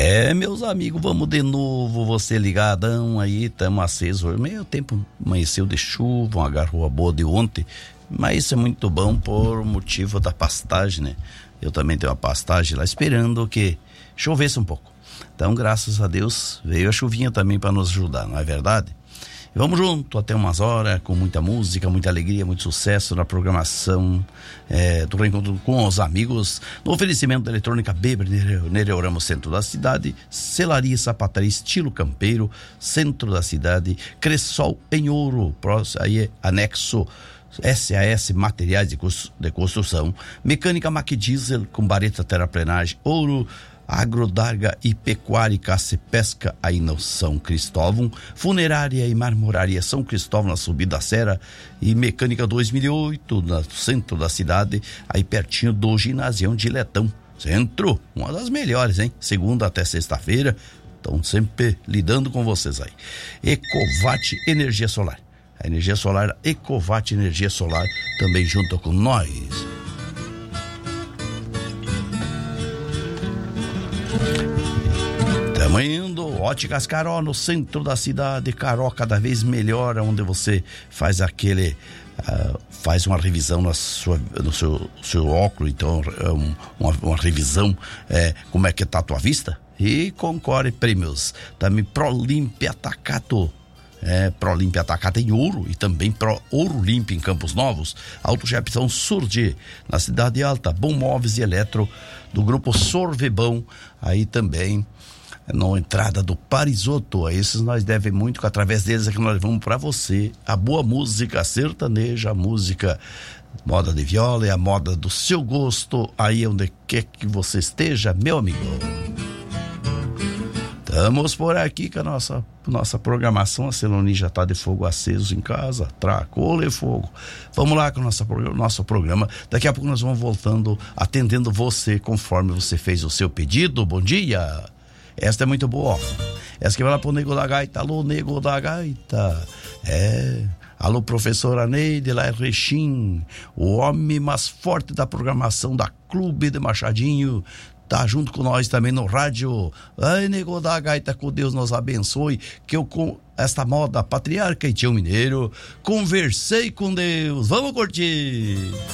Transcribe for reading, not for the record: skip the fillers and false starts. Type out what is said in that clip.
Meus amigos, vamos de novo, você ligadão aí, estamos acesos. Meio tempo amanheceu de chuva, uma garoa boa de ontem, mas isso é muito bom por motivo da pastagem, né? Eu também tenho uma pastagem lá esperando que chovesse um pouco. Então, graças a Deus, veio a chuvinha também para nos ajudar, não é verdade? E vamos junto até umas horas, com muita música, muita alegria, muito sucesso na programação do Reencontro com os Amigos, no oferecimento da Eletrônica Beber, Nereu Ramos, centro da cidade, Celaria e Sapataria estilo campeiro, centro da cidade, Cressol em Ouro, aí é anexo SAS Materiais de Construção, Mecânica Mac Diesel com Bareta Terraplenagem, Ouro, Agrodarga e Pecuária e Caça e Pesca aí no São Cristóvão, Funerária e Marmoraria São Cristóvão na Subida da Serra e Mecânica 2008 no centro da cidade, aí pertinho do Ginásio de Letão, centro, uma das melhores, hein? Segunda até sexta-feira, estão sempre lidando com vocês aí. Ecovat Energia Solar, a energia solar, Ecovat Energia Solar também junto com nós. Estamos indo, Óticas Caró no centro da cidade, Caró cada vez melhor, onde você faz faz uma revisão no seu óculos, então uma revisão, como é que tá a tua vista, e concorre prêmios, também Prolimpia Atacado, Prolimpia Atacado em Ouro e também Pro Ouro Limpo em Campos Novos, Autogestão Surge na Cidade Alta, Bom Móveis e Eletro do grupo Sorvebão, aí também na entrada do Parisoto. A esses nós devemos muito, que através deles é que nós vamos para você a boa música sertaneja, a música moda de viola e a moda do seu gosto, aí onde quer que você esteja, meu amigo. Estamos por aqui com a nossa programação. A Celoni já está de fogo aceso em casa, tracou-lhe fogo. Vamos lá com o nosso programa. Daqui a pouco nós vamos voltando, atendendo você conforme você fez o seu pedido. Bom dia. Esta é muito boa, ó. Essa que vai lá pro Nego da Gaita. Alô, Nego da Gaita. Alô, professora Neide, lá é Rechim. O homem mais forte da programação da Clube de Machadinho tá junto com nós também no rádio. Ai, Nego da Gaita, que Deus nos abençoe, que eu com esta moda patriarca e tio mineiro conversei com Deus. Vamos curtir.